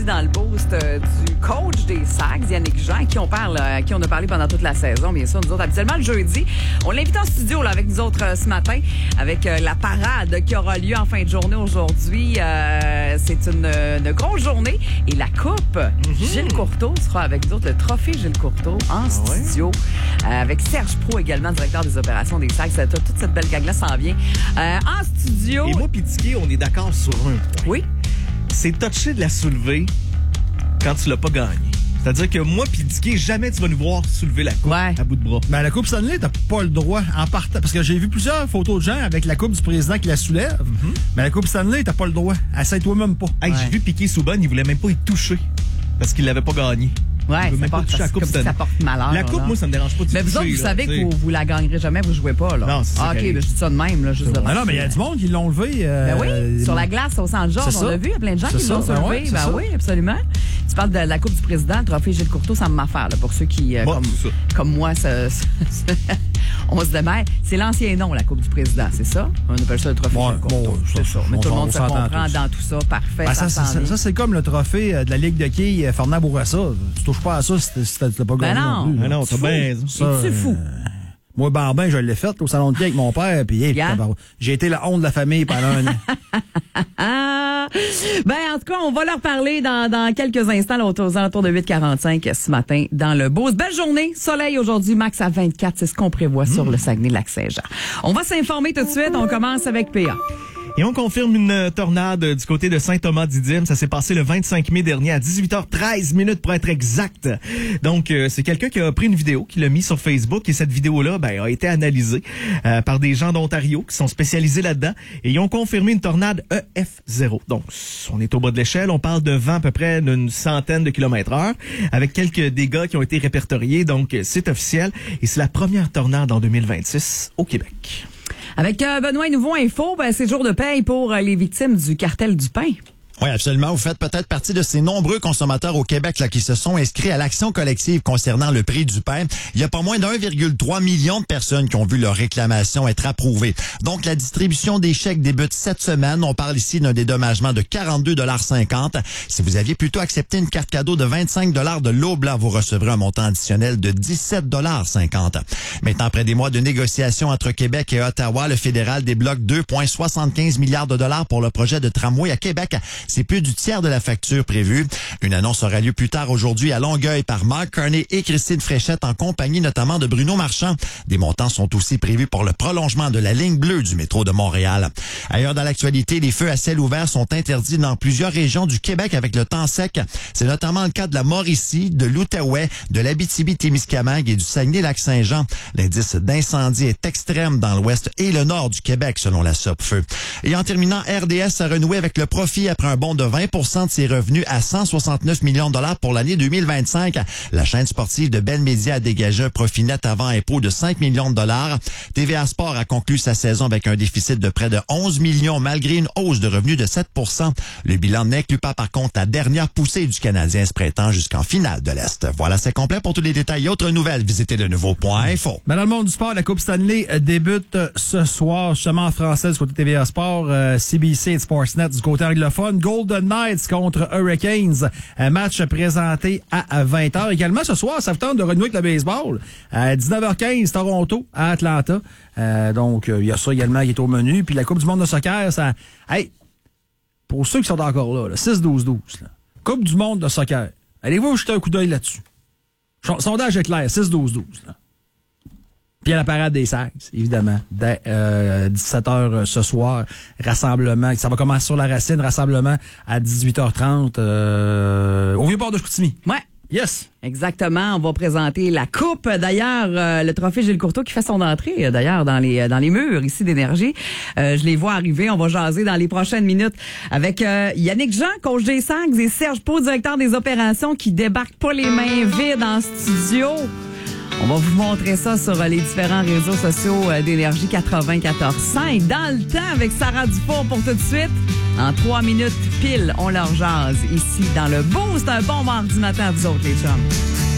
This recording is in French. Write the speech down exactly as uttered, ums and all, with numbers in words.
Dans le boost euh, du coach des Sags, Yannick Jean, à qui on parle, euh, à qui on a parlé pendant toute la saison, bien sûr, nous autres, habituellement le jeudi. On l'invite en studio là, avec nous autres euh, ce matin, avec euh, la parade qui aura lieu en fin de journée aujourd'hui. Euh, c'est une, une grosse journée. Et la coupe, mm-hmm. Gilles Courteau sera avec nous autres, le trophée Gilles Courteau en ah, studio, ouais. euh, avec Serge Pro également, directeur des opérations des Sags. Toute cette belle gang-là s'en vient euh, en studio. Et moi, Pitiqué, on est d'accord sur un point. Oui. C'est touché de la soulever quand tu l'as pas gagné. C'est-à-dire que moi pis Dicky, jamais tu vas nous voir soulever la coupe ouais. à bout de bras. Ben, la coupe Stanley, t'as pas le droit en partant. Parce que j'ai vu plusieurs photos de gens avec la coupe du président qui la soulève. Mm-hmm. Mais la coupe Stanley, t'as pas le droit. Essaye-toi même pas. Hey, ouais. J'ai vu Piqué Souban, il voulait même pas y toucher parce qu'il l'avait pas gagné. Ouais, ça porte, ça, comme si ça porte malheur. La coupe, là. Moi, ça me dérange pas de Mais vous autres, vous là, savez t'sais. que vous, vous la gagnerez jamais, vous jouez pas, là. Non, c'est ça. Ah, OK, ben, je dis ça de même, là, juste de Non, non, mais il y a du monde qui l'ont levé. Euh, ben oui, sur la glace au Saint-Georges, on a vu, il y a plein de gens c'est qui ça, l'ont ben soulevé. ouais, ben ça. oui, absolument. Tu parles de la Coupe du Président, le trophée Gilles Courteau, ça me m'affaire, là, pour ceux qui, euh, bon, comme, comme moi, ça, ça, ça, on se démêle. C'est l'ancien nom, la Coupe du Président, c'est ça? On appelle ça le trophée bon, Gilles Courteau. Bon, c'est ça. Mais tout le monde se comprend tous. dans tout ça. Parfait. Ben, ça, ça, ça, ça c'est comme le trophée de la Ligue de quilles Fernand Bourassa. Tu touches pas à ça si t'as pas gagné. Ben non. non, ben non, t'as bien. C'est fou. Euh, moi, Barbin, je l'ai fait au salon de quilles avec mon père. Puis, hey, yeah. j'ai été la honte de la famille pendant un an. Ah, ben, en tout cas, on va leur parler dans, dans quelques instants, là, aux alentours de huit quarante-cinq ce matin dans le Beauce. Belle journée, soleil aujourd'hui, max à vingt-quatre, c'est ce qu'on prévoit mmh. sur le Saguenay-Lac-Saint-Jean. On va s'informer tout de suite, on commence avec P A. Et on confirme une tornade du côté de Saint-Thomas-Didyme. Ça s'est passé le vingt-cinq mai dernier à dix-huit heures treize minutes pour être exact. Donc, euh, c'est quelqu'un qui a pris une vidéo, qui l'a mis sur Facebook et cette vidéo-là ben, a été analysée euh, par des gens d'Ontario qui sont spécialisés là-dedans et ils ont confirmé une tornade E F zéro. Donc, on est au bas de l'échelle. On parle de vent à peu près d'une centaine de kilomètres heure avec quelques dégâts qui ont été répertoriés. Donc, c'est officiel et c'est la première tornade en deux mille vingt-six au Québec. Avec euh, Benoît Nouveau Info, ben, c'est jour de paye pour euh, les victimes du cartel du pain. Oui, absolument. Vous faites peut-être partie de ces nombreux consommateurs au Québec là, qui se sont inscrits à l'action collective concernant le prix du pain. Il y a pas moins d'un virgule trois million de personnes qui ont vu leur réclamation être approuvée. Donc, la distribution des chèques débute cette semaine. On parle ici d'un dédommagement de quarante-deux dollars cinquante. Si vous aviez plutôt accepté une carte cadeau de vingt-cinq dollars de l'Aube, là, vous recevrez un montant additionnel de dix-sept dollars cinquante. Maintenant, après des mois de négociations entre Québec et Ottawa, le fédéral débloque deux virgule soixante-quinze milliards de dollars pour le projet de tramway à Québec. C'est plus du tiers de la facture prévue. Une annonce aura lieu plus tard aujourd'hui à Longueuil par Mark Carney et Christine Fréchette en compagnie notamment de Bruno Marchand. Des montants sont aussi prévus pour le prolongement de la ligne bleue du métro de Montréal. Ailleurs dans l'actualité, les feux à ciel ouvert sont interdits dans plusieurs régions du Québec avec le temps sec. C'est notamment le cas de la Mauricie, de l'Outaouais, de l'Abitibi-Témiscamingue et du Saguenay-Lac-Saint-Jean. L'indice d'incendie est extrême dans l'ouest et le nord du Québec selon la Sopfeu. Et en terminant, R D S a renoué avec le profit après un bond de vingt pour cent de ses revenus à cent soixante-neuf millions de dollars pour l'année deux mille vingt-cinq. La chaîne sportive de Bell Media a dégagé un profit net avant impôt de cinq millions de dollars. T V A Sport a conclu sa saison avec un déficit de près de onze millions malgré une hausse de revenus de sept pour cent. Le bilan n'inclut pas par contre la dernière poussée du Canadien se prêtant jusqu'en finale de l'Est. Voilà, c'est complet. Pour tous les détails et autres nouvelles, visitez le nouveau point info. Ben dans le monde du sport, la Coupe Stanley débute ce soir, justement en français du côté T V A Sport, euh, C B C et Sportsnet du côté anglophone. Golden Knights contre Hurricanes. Un match présenté à vingt heures. Également, ce soir, ça vous tente de renouer avec le baseball. À dix-neuf heures quinze, Toronto à Atlanta. Euh, donc, il euh, y a ça également qui est au menu. Puis la Coupe du monde de soccer, ça... Hey, pour ceux qui sont encore là, là six douze douze, là, Coupe du monde de soccer. Allez-vous jeter un coup d'œil là-dessus. Sondage est clair, six douze douze. Là. Puis à la parade des Sags, évidemment, dès euh, dix-sept heures ce soir, rassemblement, ça va commencer sur la Racine, rassemblement à dix-huit heures trente euh, au Vieux-Port de Chicoutimi. Ouais. Yes. Exactement. On va présenter la coupe. D'ailleurs, euh, le trophée Gilles Courteau qui fait son entrée, euh, d'ailleurs, dans les dans les murs ici d'Énergie. Euh, je les vois arriver. On va jaser dans les prochaines minutes avec euh, Yannick Jean, coach des Sags, et Serge Pau, directeur des opérations, qui débarquent pas les mains vides en studio. On va vous montrer ça sur les différents réseaux sociaux d'Énergie quatre-vingt-quatorze cinq. Dans le temps, avec Sarah Dufour pour tout de suite. En trois minutes pile, on leur jase ici dans le Beauce. C'est un bon mardi matin à vous autres, les chums.